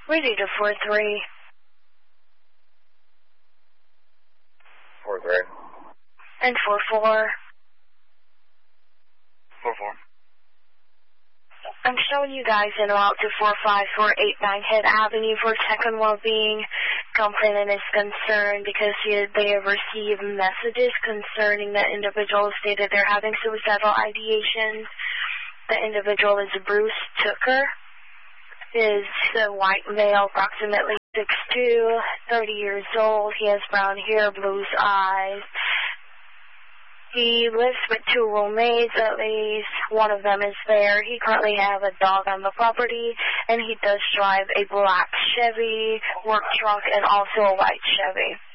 Ready to 4-3. 4-3. And 4-4. 4-4. I'm showing you guys in route to 45489 Head Avenue for Tech and Wellbeing. Complainant is concerned because they have received messages concerning the individual stated they're having suicidal ideations. The individual is Bruce Tooker. Is a white male, approximately 6'2", 30 years old. He has brown hair, blue eyes. He lives with 2 roommates at least. One of them is there. He currently has a dog on the property, and he does drive a black Chevy work truck and also a white Chevy.